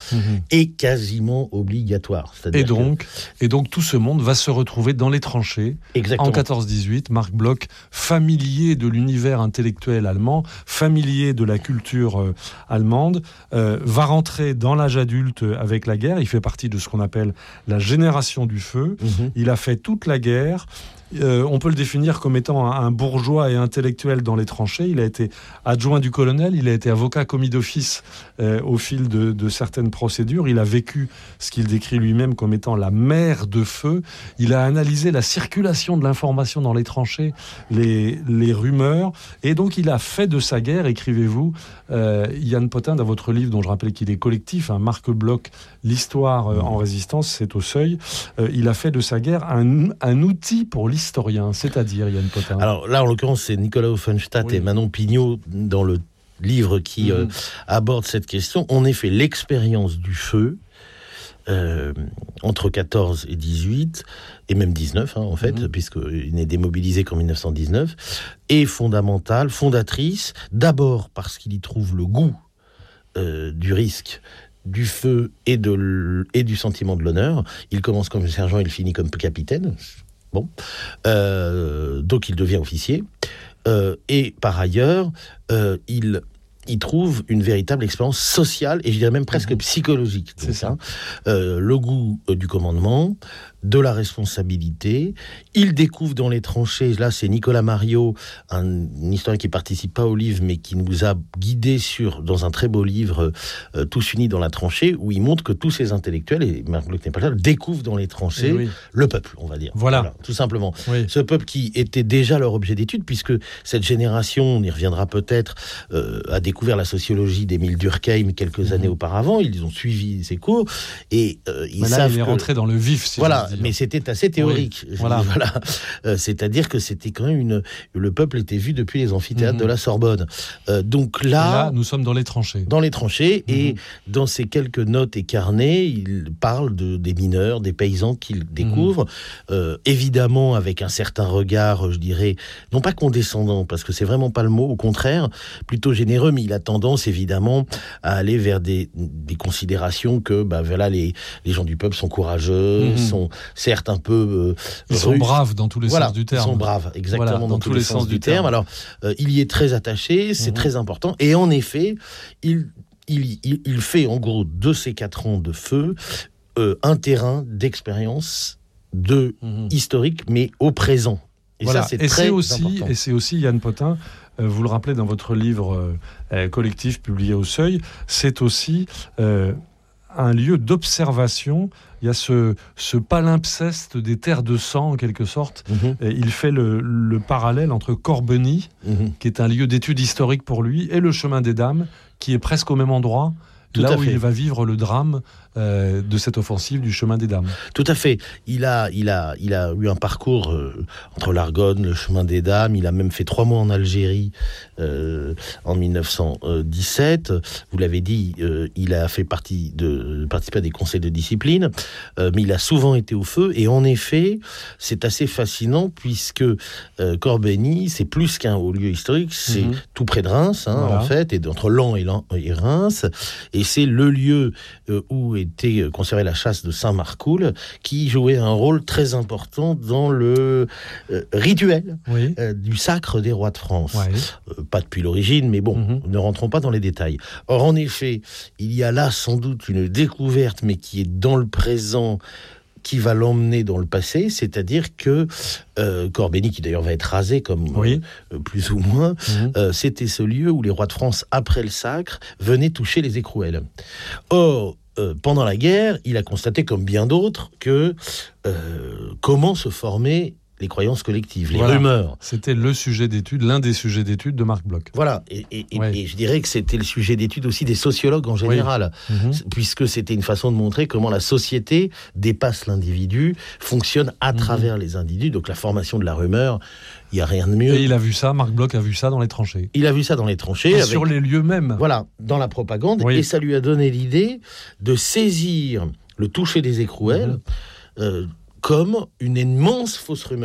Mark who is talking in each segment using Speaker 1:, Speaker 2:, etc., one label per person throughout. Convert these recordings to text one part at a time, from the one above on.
Speaker 1: est quasiment obligatoire.
Speaker 2: Et donc tout ce monde va se retrouver dans les tranchées.
Speaker 1: Exactement.
Speaker 2: En 14-18. Marc Bloch, familier de l'univers intellectuel allemand, familier de la culture allemande, va rentrer dans l'âge adulte avec la guerre. Il fait partie de ce qu'on appelle la génération du feu. Il a fait toute la guerre. On peut le définir comme étant un bourgeois et intellectuel dans les tranchées. Il a été adjoint du colonel, il a été avocat commis d'office au fil de certaines procédures. Il a vécu ce qu'il décrit lui-même comme étant la mer de feu. Il a analysé la circulation de l'information dans les tranchées, les rumeurs, et donc il a fait de sa guerre, écrivez-vous, Yann Potin, dans votre livre dont je rappelle qu'il est collectif, Marc Bloch, l'histoire en résistance, c'est au Seuil. Il a fait de sa guerre un outil pour l'historien, c'est-à-dire Yann Potin.
Speaker 1: Alors là, en l'occurrence, c'est Nicolas Offenstadt et Manon Pignot dans le livre qui aborde cette question. En effet, l'expérience du feu entre 14 et 18, et même 19 en fait, puisqu'il n'est démobilisé qu'en 1919, est fondamentale, fondatrice, d'abord parce qu'il y trouve le goût du risque, du feu et du sentiment de l'honneur. Il commence comme sergent, il finit comme capitaine. Donc il devient officier. Et par ailleurs, il trouve une véritable expérience sociale et je dirais même presque psychologique.
Speaker 2: C'est ça.
Speaker 1: Le goût du commandement, de la responsabilité. Il découvre dans les tranchées, là c'est Nicolas Mariot, un historien qui participe pas au livre mais qui nous a guidés dans un très beau livre, Tous unis dans la tranchée, où il montre que tous ces intellectuels, et Marc Bloch n'est pas là, découvrent dans les tranchées le peuple, on va dire. Voilà, tout simplement. Oui. Ce peuple qui était déjà leur objet d'étude, puisque cette génération, on y reviendra peut-être, a découvert la sociologie d'Émile Durkheim quelques années auparavant, ils ont suivi ses cours, et ils savent
Speaker 2: il est rentré dans le vif, si
Speaker 1: mais c'était assez théorique. Voilà. C'est-à-dire que c'était quand même le peuple était vu depuis les amphithéâtres de la Sorbonne. Donc là,
Speaker 2: nous sommes dans les tranchées.
Speaker 1: Dans les tranchées, et dans ces quelques notes et carnets, il parle des mineurs, des paysans qu'il découvre, évidemment avec un certain regard, je dirais, non pas condescendant, parce que c'est vraiment pas le mot, au contraire, plutôt généreux, mais il a tendance évidemment à aller vers des considérations que les gens du peuple sont courageux, sont certes un peu
Speaker 2: ils sont braves dans tous les sens du terme.
Speaker 1: Ils sont braves, exactement, dans tous les sens du terme. Alors, il y est très attaché, c'est très important. Et en effet, il fait en gros de ces 4 ans de feu un terrain d'expérience historique, mais au présent. Et ça, c'est très important.
Speaker 2: Et c'est aussi, Yann Potin, vous le rappelez dans votre livre collectif publié au Seuil, c'est aussi un lieu d'observation. Il y a ce palimpseste des terres de sang, en quelque sorte. Et il fait le parallèle entre Corbeny, qui est un lieu d'étude historique pour lui, et le Chemin des Dames, qui est presque au même endroit, là où il va vivre le drame de cette offensive du Chemin des Dames.
Speaker 1: Tout à fait. Il a eu un parcours entre l'Argonne, le Chemin des Dames. Il a même fait 3 mois en Algérie en 1917. Vous l'avez dit, il a fait participer à des conseils de discipline, mais il a souvent été au feu. Et en effet, c'est assez fascinant puisque Corbeny, c'est plus qu'un haut lieu historique, c'est tout près de Reims, en fait, et entre Laon et Reims. Et c'est le lieu où était conservée la chasse de Saint-Marcoul, qui jouait un rôle très important dans le rituel du sacre des rois de France. Pas depuis l'origine, mais bon, ne rentrons pas dans les détails. Or, en effet, il y a là sans doute une découverte, mais qui est dans le présent, qui va l'emmener dans le passé, c'est-à-dire que Corbeny, qui d'ailleurs va être rasé comme plus ou moins, c'était ce lieu où les rois de France, après le sacre, venaient toucher les écrouelles. Or, pendant la guerre, il a constaté, comme bien d'autres, que comment se formaient les croyances collectives, les rumeurs.
Speaker 2: C'était le sujet d'étude, l'un des sujets d'étude de Marc Bloch.
Speaker 1: Voilà, et je dirais que c'était le sujet d'étude aussi des sociologues en général, puisque c'était une façon de montrer comment la société dépasse l'individu, fonctionne à travers les individus, donc la formation de la rumeur, il n'y a rien de mieux.
Speaker 2: Et il a vu ça, Marc Bloch a vu ça dans les tranchées.
Speaker 1: Il a vu ça dans les tranchées.
Speaker 2: Sur les lieux mêmes.
Speaker 1: Voilà, dans la propagande, et ça lui a donné l'idée de saisir le toucher des écrouelles, comme une immense fausse rumeur.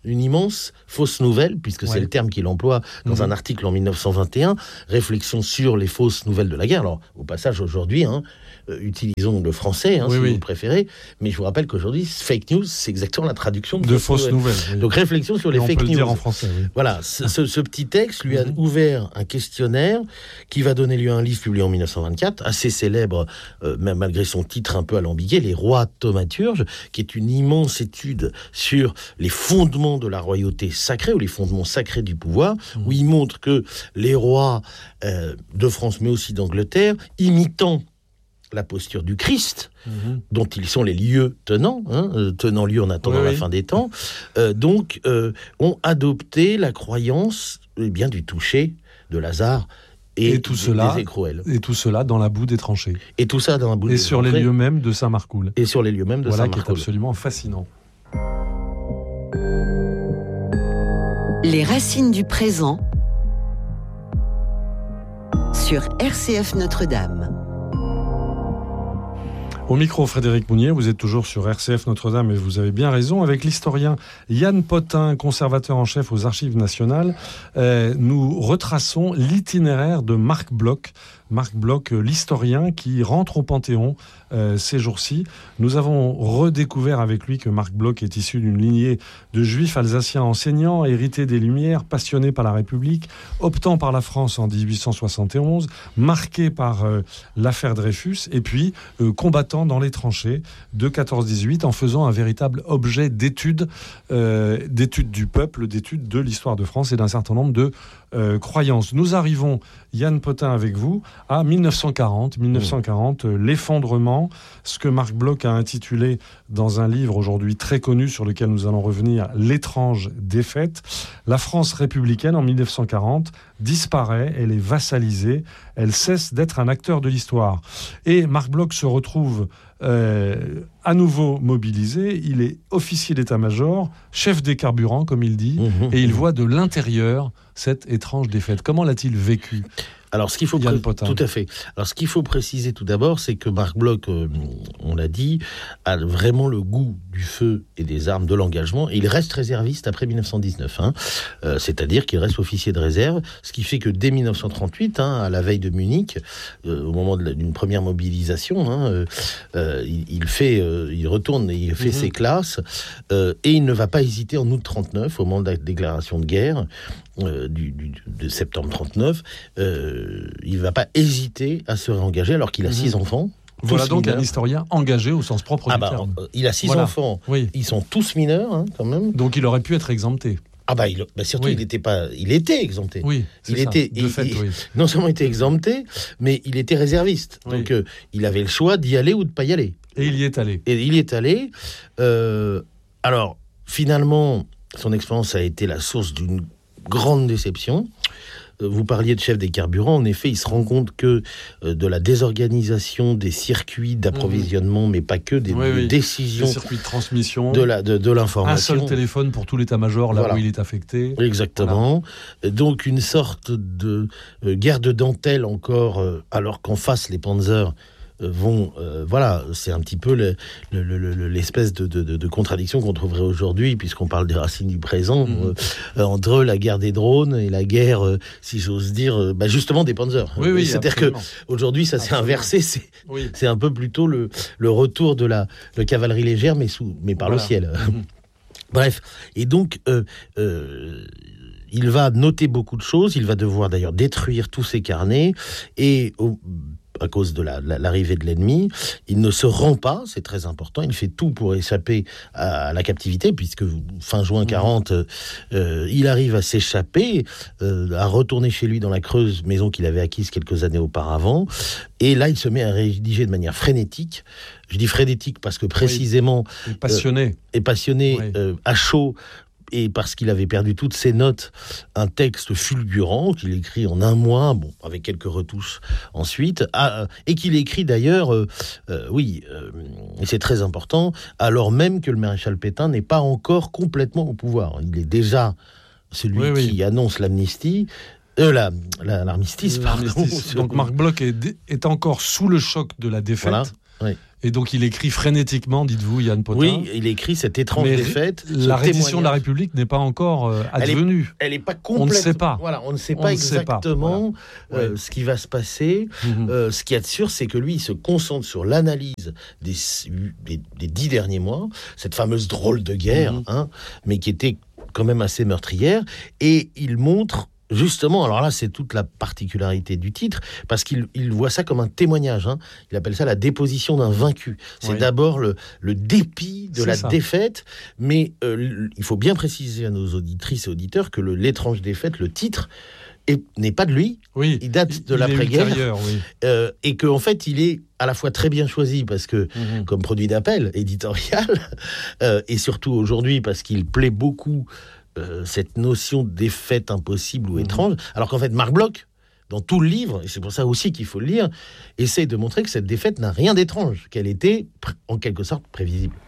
Speaker 1: une immense fausse nouvelle, puisque c'est le terme qu'il emploie dans un article en 1921, réflexion sur les fausses nouvelles de la guerre. Alors, au passage, aujourd'hui, utilisons le français, si vous préférez, mais je vous rappelle qu'aujourd'hui, fake news, c'est exactement la traduction de fausses nouvelles. Oui. Donc, réflexion sur les fake news. On peut le dire
Speaker 2: en français, oui.
Speaker 1: Voilà, ce petit texte lui a ouvert un questionnaire qui va donner lieu à un livre publié en 1924, assez célèbre, même malgré son titre un peu alambiqué, Les rois thaumaturges, qui est une immense étude sur les fondements de la royauté sacrée, ou les fondements sacrés du pouvoir, où il montre que les rois de France, mais aussi d'Angleterre, imitant la posture du Christ, dont ils sont les lieux tenants, tenant lieu en attendant la fin des temps, ont adopté la croyance du toucher de Lazare et tout cela, des écrouelles.
Speaker 2: Et tout cela dans la boue des tranchées.
Speaker 1: Et tout ça dans la boue des tranchées.
Speaker 2: Et sur les lieux mêmes de Saint-Marcoul.
Speaker 1: Et sur les lieux mêmes de Saint-Marcoul.
Speaker 2: Voilà qui est absolument fascinant.
Speaker 3: Les racines du présent sur RCF Notre-Dame.
Speaker 2: Au micro, Frédéric Mounier, vous êtes toujours sur RCF Notre-Dame et vous avez bien raison. Avec l'historien Yann Potin, conservateur en chef aux Archives nationales, nous retraçons l'itinéraire de Marc Bloch. Marc Bloch, l'historien qui rentre au Panthéon ces jours-ci. Nous avons redécouvert avec lui que Marc Bloch est issu d'une lignée de juifs alsaciens enseignants, hérités des Lumières, passionnés par la République, optant par la France en 1871, marqués par l'affaire Dreyfus, et puis combattant dans les tranchées de 14-18 en faisant un véritable objet d'étude du peuple, d'étude de l'histoire de France et d'un certain nombre de croyances. Nous arrivons, Yann Potin avec vous, à 1940, l'effondrement, ce que Marc Bloch a intitulé dans un livre aujourd'hui très connu sur lequel nous allons revenir, L'étrange défaite. La France républicaine en 1940 disparaît, elle est vassalisée, elle cesse d'être un acteur de l'histoire. Et Marc Bloch se retrouve à nouveau mobilisé, il est officier d'état-major, chef des carburants, comme il dit, et il voit de l'intérieur cette étrange défaite. Comment l'a-t-il vécu ?
Speaker 1: Alors, ce qu'il faut tout à fait. Alors, ce qu'il faut préciser tout d'abord, c'est que Marc Bloch, on l'a dit, a vraiment le goût du feu et des armes, de l'engagement, et il reste réserviste après 1919. C'est-à-dire qu'il reste officier de réserve, ce qui fait que dès 1938, à la veille de Munich, au moment d'une première mobilisation, il retourne et il fait ses classes, et il ne va pas hésiter en août 39, au moment de la déclaration de guerre, de septembre 39, il ne va pas hésiter à se réengager alors qu'il a 6 enfants.
Speaker 2: Voilà donc un historien engagé au sens propre du terme.
Speaker 1: Il a 6 enfants, ils sont tous mineurs quand même.
Speaker 2: Donc il aurait pu être exempté.
Speaker 1: Surtout il était exempté.
Speaker 2: Oui,
Speaker 1: non seulement il était exempté, mais il était réserviste. Oui. Donc il avait le choix d'y aller ou de ne pas y aller.
Speaker 2: Et il y est allé.
Speaker 1: Alors finalement, son expérience a été la source d'une grande déception. Vous parliez de chef des carburants. En effet, il se rend compte que de la désorganisation des circuits d'approvisionnement, mais pas que, des décisions...
Speaker 2: Des circuits de transmission.
Speaker 1: De l'information.
Speaker 2: Un seul téléphone pour tout l'état-major, là où il est affecté.
Speaker 1: Exactement. Voilà. Donc, une sorte de guerre de dentelle encore, alors qu'en face, les Panzers c'est un petit peu l'espèce de contradiction qu'on trouverait aujourd'hui, puisqu'on parle des racines du présent, entre la guerre des drones et la guerre, si j'ose dire, justement des Panzers. C'est-à-dire qu'aujourd'hui, ça s'est inversé, c'est un peu plutôt le retour de la cavalerie légère, mais par le ciel. Bref, et donc... il va noter beaucoup de choses, il va devoir d'ailleurs détruire tous ses carnets, et à cause de l'arrivée de l'ennemi, il ne se rend pas, c'est très important, il fait tout pour échapper à la captivité, puisque fin juin 40, il arrive à s'échapper, à retourner chez lui dans la Creuse, maison qu'il avait acquise quelques années auparavant, et là il se met à rédiger de manière frénétique. Je dis frénétique parce que précisément...
Speaker 2: passionné.
Speaker 1: À chaud, et parce qu'il avait perdu toutes ses notes, un texte fulgurant qu'il écrit en un mois, avec quelques retouches ensuite, et qu'il écrit d'ailleurs, et c'est très important, alors même que le maréchal Pétain n'est pas encore complètement au pouvoir. Il est déjà celui qui annonce l'amnistie, l'armistice, pardon.
Speaker 2: Donc Marc Bloch est encore sous le choc de la défaite.
Speaker 1: Oui.
Speaker 2: Et donc il écrit frénétiquement, dites-vous, Yann Potin.
Speaker 1: Oui, il écrit cette étrange défaite.
Speaker 2: La reddition de la République n'est pas encore advenue.
Speaker 1: Elle n'est pas complète.
Speaker 2: On ne sait pas.
Speaker 1: Voilà, on ne sait pas exactement ce qui va se passer. Ce qu'il y a de sûr, c'est que lui, il se concentre sur l'analyse des 10 derniers mois, cette fameuse drôle de guerre, mais qui était quand même assez meurtrière, et il montre justement, alors là, c'est toute la particularité du titre, parce qu'il voit ça comme un témoignage. Il appelle ça la déposition d'un vaincu. C'est d'abord le dépit de la défaite, mais il faut bien préciser à nos auditrices et auditeurs que l'étrange défaite, le titre, n'est pas de lui.
Speaker 2: Oui,
Speaker 1: il date de l'après-guerre.
Speaker 2: Oui.
Speaker 1: Et qu'en fait, il est à la fois très bien choisi, parce que, comme produit d'appel éditorial, et surtout aujourd'hui, parce qu'il plaît beaucoup cette notion de défaite impossible ou étrange, alors qu'en fait Marc Bloch, dans tout le livre, et c'est pour ça aussi qu'il faut le lire, essaie de montrer que cette défaite n'a rien d'étrange, qu'elle était en quelque sorte prévisible.